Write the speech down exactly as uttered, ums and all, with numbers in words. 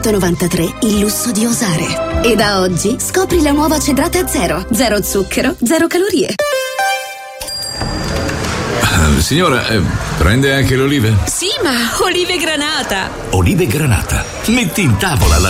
novantatré il lusso di osare. E da oggi scopri la nuova Cedrata Zero. Zero zucchero, zero calorie. Uh, signora, eh, prende anche le olive? Sì, ma olive granata. Olive granata. Metti in tavola la